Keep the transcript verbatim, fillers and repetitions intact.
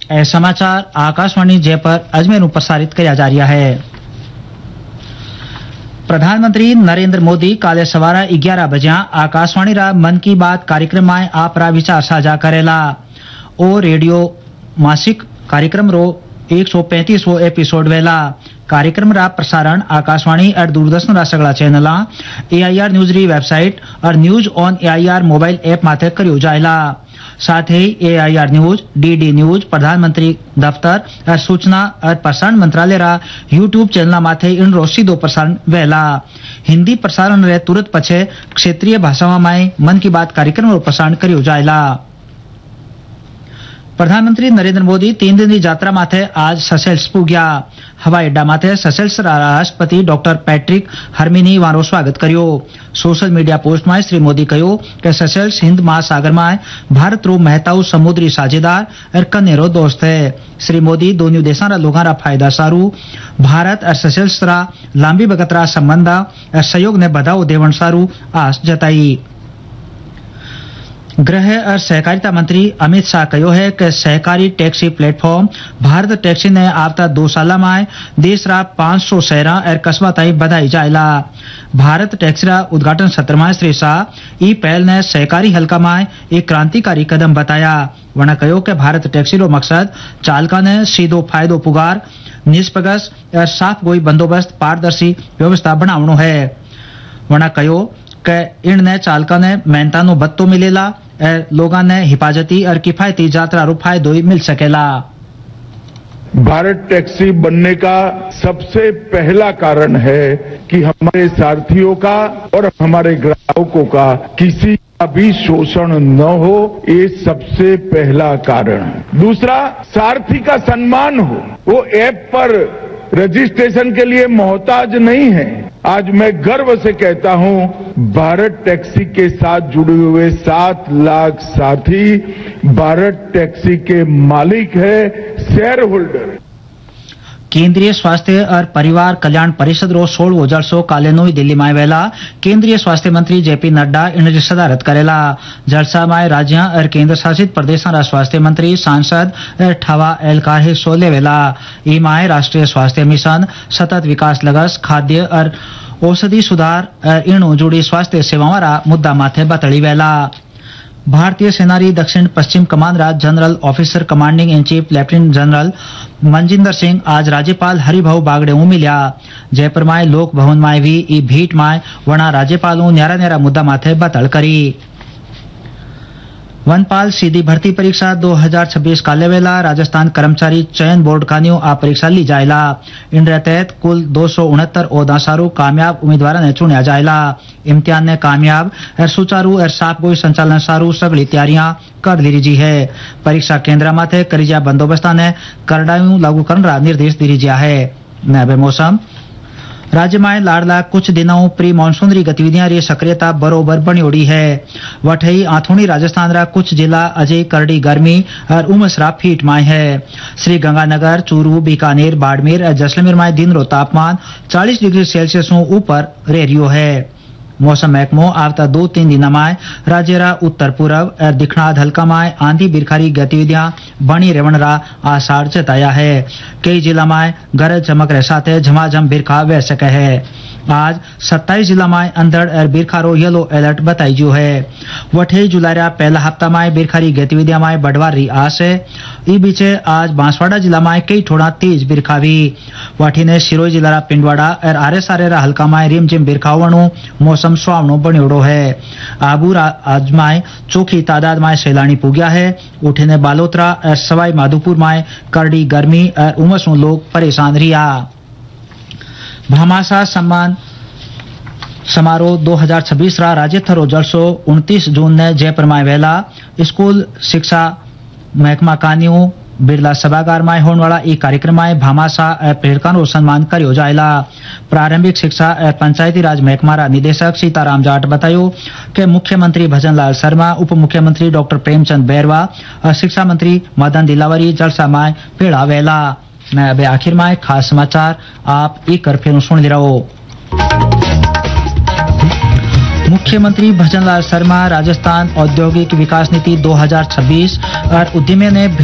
ए समाचार आकाशवाणी जयपुर अजमेर प्रसारित किया जा रहा है। प्रधानमंत्री नरेंद्र मोदी काले सवारा ग्यारह बजे आकाशवाणी रा मन की बात कार्यक्रम में आपरा विचार साझा करेला। ओ रेडियो मासिक कार्यक्रम रो एक सौ पैंतीसवो एपिसोड वेला। कार्यक्रम रा प्रसारण आकाशवाणी और दूरदर्शन रा सगला चैनल एआईआर न्यूज री वेबसाइट और news on AIR mobile app माथे करियो जायला। साथ ही एआईआर न्यूज, डीडी न्यूज, प्रधानमंत्री दफ्तर और सूचना और प्रसारण मंत्रालय रा यूट्यूब चैनल माथे इन रो सीधो प्रसारण वेला। हिंदी प्रसारण रे तुरंत पछे क्षेत्रीय भाषाओं में मन की बात कार्यक्रम रो प्रसारण करियो जायला। प्रधानमंत्री नरेंद्र मोदी तीन दिन की यात्रा माथे आज सेशेल्स पुग्या। हवाई अड्डा माथे सेशेल्स राष्ट्रपति डॉक्टर पैट्रिक हरमिनी वारो स्वागत करियो। सोशल मीडिया पोस्ट में श्री मोदी कहो कि सेशेल्स हिंद महासागर में भारत रो महताऊ समुद्री साझेदार और कनेरो दोस्त है। श्री मोदी दोनों देशों रा लोगों रा फायदा सारू भारत और सेशेल्स रा लांबी बगत रा संबंध और सहयोग ने बढ़ावो देवण सारू आस जताई। गृह और सहकारिता मंत्री अमित शाह कहो है कि सहकारी टैक्सी प्लेटफॉर्म भारत टैक्सी ने आवता दो साल में देश रा पांच सौ शहरा और कस्बा ताईं बधाई जायला। भारत टैक्सी रा उद्घाटन सत्र में श्री शाह ई पहल ने सहकारी हल्का में एक क्रांतिकारी कदम बताया। वना कहो कि भारत टैक्सी रो मकसद चालका ने सीधो फायदो पुगार निष्पक्ष और साफ गोई बंदोबस्त पारदर्शी व्यवस्था बनावनो है। वना कहो कि इनने चालका ने मेहनता नो बत्तो मिलेला और लोगों ने हिफाजती और किफायती यात्रा रो फायदो मिल सकेला। भारत टैक्सी बनने का सबसे पहला कारण है कि हमारे सारथियों का और हमारे ग्राहकों का किसी का भी शोषण न हो, ये सबसे पहला कारण। दूसरा, सारथी का सम्मान हो। वो ऐप पर रजिस्ट्रेशन के लिए मोहताज नहीं है। आज मैं गर्व से कहता हूं, भारत टैक्सी के साथ जुड़े हुए सात लाख साथी भारत टैक्सी के मालिक है, शेयर होल्डर। केंद्रीय स्वास्थ्य और परिवार कल्याण परिषद रो सोलहवो जलसो काले नई दिल्ली में वेला। केंद्रीय स्वास्थ्य मंत्री जेपी नड्डा इन सदारत करेला। जलसा में राज्य और केंद्र शासित प्रदेशों रा स्वास्थ्य मंत्री, सांसद और ठवा एहलकार हिस्सो लेवेला। ई माय राष्ट्रीय स्वास्थ्य मिशन, सतत विकास लक्ष्य, खाद्य और औषधि सुधार और इणु जुड़ी स्वास्थ्य सेवाओं रा मुद्दा माथे बतड़ी वेला। भारतीय सेना री दक्षिण पश्चिम कमान रा general officer commanding in chief lieutenant general Manjinder Singh आज राज्यपाल हरिभाऊ बागड़े मिल्या। जयपुर में लोक भवन में भी ई भीट में वना राज्यपालों न्यारा न्यारा मुद्दा माथे बतड़ करी। वनपाल सीधी भर्ती परीक्षा दो हज़ार छब्बीस काले वेला राजस्थान कर्मचारी चयन बोर्ड कानियो आ परीक्षा ली जायला। इन तहत कुल दो सौ उनहत्तर ओहदा सारू कामयाब उम्मीदवार ने चुनिया जायला। इम्तिहान ने कामयाब और सुचारू और साफ गोई संचालन सारू सगली तैयारियां कर ली जी है। परीक्षा केंद्र माथे करिजा बंदोबस्ता ने करडायू लागू करने निर्देश दी रिजा है। नबे मौसम राज्य में लाड़ला कुछ दिनों प्री मानसून री गतिविधियां री सक्रियता बरोबर बनी उड़ी है। वठई आथोनी राजस्थान रा कुछ जिला अजय करड़ी गर्मी और उमस रा फीट में है। श्री गंगानगर, चूरू, बीकानेर, बाड़मेर और जैसलमेर में दिन रो तापमान चालीस डिग्री सेल्सियस ऊपर रह रियो है। मौसम महकमो आवता दो तीन दिन में राज्य रा उत्तर पूर्व और दक्षिणाध हल्का में आंधी बिरखारी गतिविधियां बनी रहने रा आसार जताया है। कई जिला में गरज चमक रे साथे झमाझम बिरखा वह सके है। आज सत्ताईस जिला में अंधड़ और बिरखारो येलो अलर्ट बताई जो है। वठे जुलाई रा पहला हफ्ता में बिरखारी गतिविधियां में बढ़वार री आस है। ई बीचे आज बांसवाड़ा जिला में कई ठोड़ा तेज बिरखा भी। वाठी ने सिरोही जिला रा पिंडवाड़ा और आरे सारे रा हल्का में रिमझिम बिरखावणु मौसम सुहावनो बन्योड़ो है। आबू आज में चोखी तादाद में सैलानी पुग्या है। उठे ने बालोतरा और सवाई माधोपुर में करड़ी गर्मी और उमस लोग परेशान रिया। भामाशाह सम्मान समारोह दो हज़ार छब्बीस रा राज्य थरो जलसो उनतीस जून ने जयपुर में वेला। स्कूल शिक्षा महकमा कानियो बिरला सभागार में होने वाला ई कार्यक्रम में भामाशाह प्रेरकाओं रो सम्मान करियो जायला। प्रारंभिक शिक्षा और पंचायती राज महकमा रा निदेशक सीताराम जाट बतायो कि मुख्यमंत्री भजन लाल शर्मा, उप मुख्यमंत्री डॉक्टर प्रेमचंद बैरवा और शिक्षा मंत्री मदन दिलावरी जलसा में पेड़ा वेला। मैं अबे आखिर में खास समाचार आप एक कर फिर सुन रहो। मुख्यमंत्री भजन लाल शर्मा राजस्थान औद्योगिक विकास नीति दो हज़ार छब्बीस और उद्यमी ने